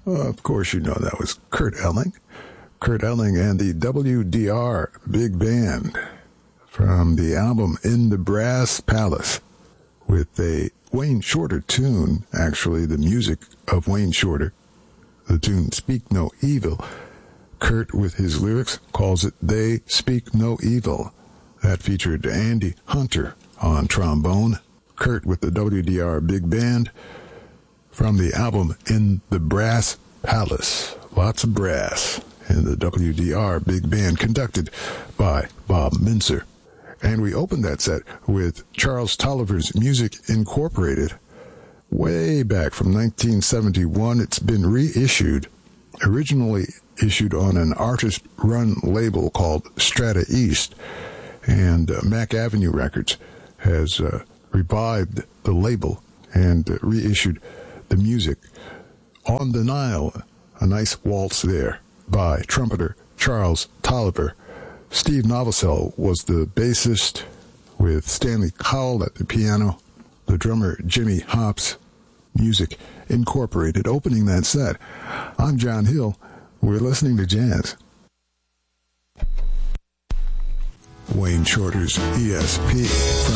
Of course, you know that was Kurt Elling. Kurt Elling and the WDR Big Band from the album In the Brass Palace with a Wayne Shorter tune, actually the music of Wayne Shorter. The tune Speak No Evil. Kurt, with his lyrics, calls it They Speak No Evil. That featured Andy Hunter on trombone. Kurt with the WDR Big Band from the album In the Brass Palace. Lots of brass in the WDR Big Band, conducted by Bob Mincer. And we opened that set with Charles Tolliver's Music Incorporated. Way back from 1971, it's been reissued. Originally issued on an artist-run label called Strata East. And Mac Avenue Records has revived the label and reissued the music. On the Nile, a nice waltz there by trumpeter Charles Tolliver. Steve Novosel was the bassist, with Stanley Cowell at the piano, the drummer Jimmy Hops. Music Incorporated opening that set. I'm John Hill. We're listening to jazz. Wayne Shorter's ESP.